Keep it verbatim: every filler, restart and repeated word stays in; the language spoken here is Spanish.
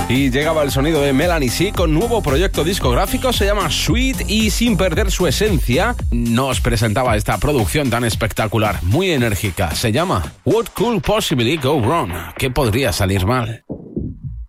Y llegaba el sonido de Melanie C con nuevo proyecto discográfico, se llama Sweet, y sin perder su esencia nos presentaba esta producción tan espectacular, muy enérgica. Se llama What Could Possibly Go Wrong? ¿Qué podría salir mal?